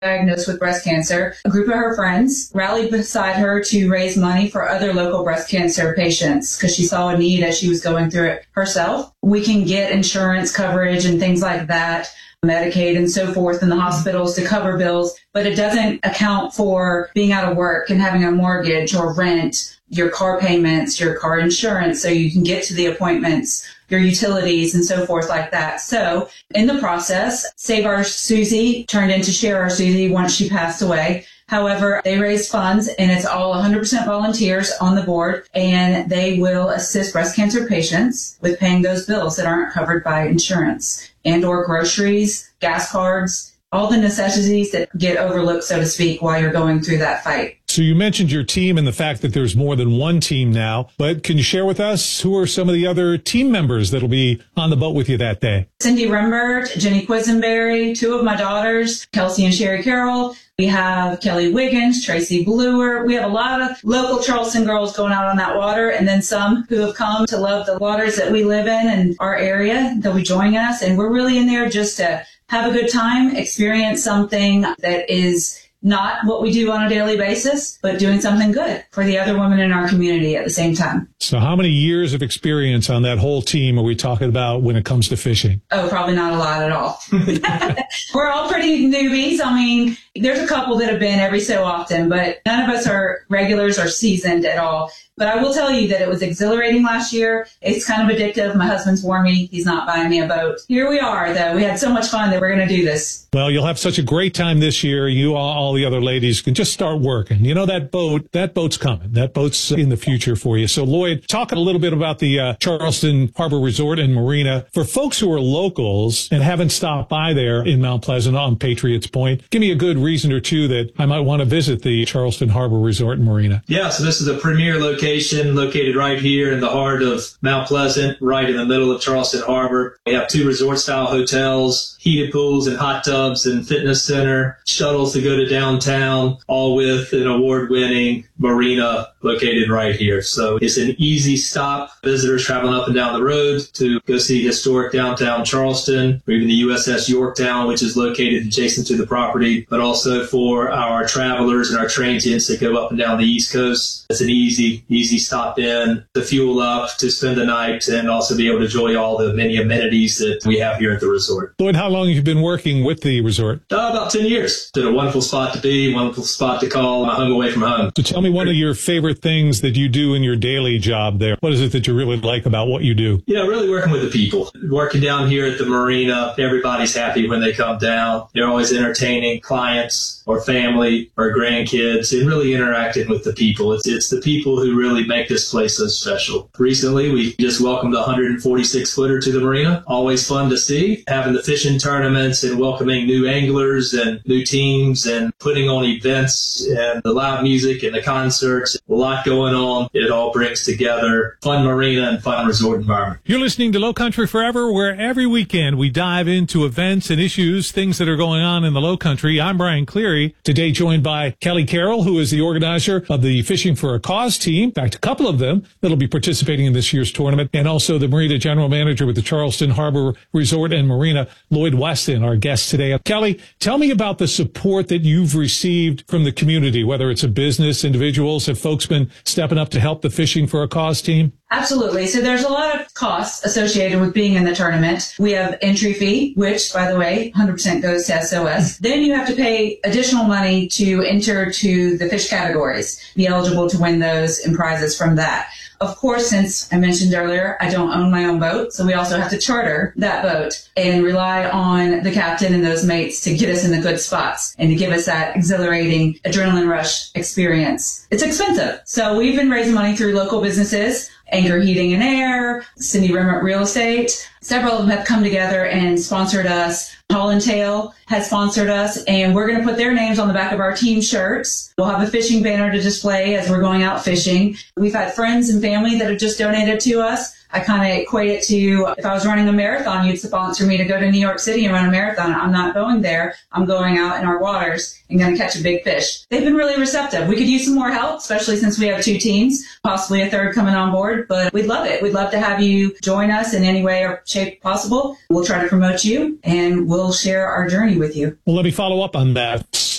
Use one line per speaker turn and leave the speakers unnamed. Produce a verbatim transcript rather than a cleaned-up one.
diagnosed with breast cancer. A group of her friends rallied beside her to raise money for other local breast cancer patients because she saw a need as she was going through it herself. We can get insurance coverage and things like that, Medicaid and so forth in the hospitals to cover bills, but it doesn't account for being out of work and having a mortgage or rent, your car payments, your car insurance, so you can get to the appointments, your utilities and so forth like that. So in the process, Save Our Susie turned into Share Our Susie once she passed away. However, they raise funds and it's all one hundred percent volunteers on the board, and they will assist breast cancer patients with paying those bills that aren't covered by insurance and or groceries, gas cards, all the necessities that get overlooked, so to speak, while you're going through that fight.
So you mentioned your team and the fact that there's more than one team now, but can you share with us who are some of the other team members that'll be on the boat with you that day?
Cindy Rembert, Jenny Quisenberry, two of my daughters, Kelsey and Sherry Carroll. We have Kelly Wiggins, Tracy Bluer. We have a lot of local Charleston girls going out on that water, and then some who have come to love the waters that we live in and our area. They'll be joining us, and we're really in there just to have a good time, experience something that is not what we do on a daily basis, but doing something good for the other women in our community at the same time.
So how many years of experience on that whole team are we talking about when it comes to fishing?
Oh, probably not a lot at all. We're all pretty newbies. I mean, there's a couple that have been every so often, but none of us are regulars or seasoned at all. But I will tell you that it was exhilarating last year. It's kind of addictive. My husband's warned me he's not buying me a boat. Here we are, though. We had so much fun that we're going to do this.
Well, you'll have such a great time this year. You, all, all the other ladies, can just start working. You know, that boat, that boat's coming. That boat's in the future for you. So, Lloyd, talk a little bit about the uh, Charleston Harbor Resort and Marina. For folks who are locals and haven't stopped by there in Mount Pleasant on Patriots Point, give me a good reason or two that I might want to visit the Charleston Harbor Resort and Marina.
Yeah, so this is a premier location located right here in the heart of Mount Pleasant, right in the middle of Charleston Harbor. We have two resort-style hotels, heated pools and hot tubs and fitness center, shuttles to go to downtown, all with an award-winning marina located right here. So it's an easy stop. Visitors traveling up and down the road to go see historic downtown Charleston, or even the U S S Yorktown, which is located adjacent to the property, but also for our travelers and our transients that go up and down the East Coast. It's an easy, easy stop in to fuel up, to spend the night, and also be able to enjoy all the many amenities that we have here at the resort.
Lloyd, how long have you been working with the resort?
Uh, about ten years. It's a wonderful spot to be, wonderful spot to call my home away from home.
So tell me one of your favorite things that you do in your daily job there. What is it that you really like about what you do?
Yeah, really working with the people. Working down here at the marina, everybody's happy when they come down. They're always entertaining clients or family or grandkids and really interacting with the people. It's, it's the people who really make this place so special. Recently, we just welcomed a one hundred forty-six footer to the marina. Always fun to see. Having the fishing tournaments and welcoming new anglers and new teams and putting on events and the live music and the concerts. A lot going on. It all brings together fun marina and fun resort environment.
You're listening to Low Country Forever, where every weekend we dive into events and issues, things that are going on in the Low Country. I'm Brian Cleary. Today joined by Kelly Carroll, who is the organizer of the Fishing for a Cause team. In fact, a couple of them that'll be participating in this year's tournament, and also the Marina General Manager with the Charleston Harbor Resort and Marina, Lloyd Weston, our guest today. Kelly, tell me about the support that you've received from the community, whether it's a business, individuals. Have folks been stepping up to help the Fishing for a Cause team?
Absolutely. So there's a lot of costs associated with being in the tournament. We have entry fee, which, by the way, one hundred percent goes to S O S. Then you have to pay additional money to enter to the fish categories, be eligible to win those and prizes from that. Of course, since I mentioned earlier, I don't own my own boat, so we also have to charter that boat and rely on the captain and those mates to get us in the good spots and to give us that exhilarating adrenaline rush experience. It's expensive. So we've been raising money through local businesses, Anchor Heating and Air, Cindy Rembert Real Estate. Several of them have come together and sponsored us. Haul and Tail has sponsored us, and we're going to put their names on the back of our team shirts. We'll have a fishing banner to display as we're going out fishing. We've had friends and family that have just donated to us. I kind of equate it to if I was running a marathon, you'd sponsor me to go to New York City and run a marathon. I'm not going there. I'm going out in our waters and going to catch a big fish. They've been really receptive. We could use some more help, especially since we have two teams, possibly a third coming on board, but we'd love it. We'd love to have you join us in any way or shape possible. We'll try to promote you and we'll share our journey with you.
Well, let me follow up on that.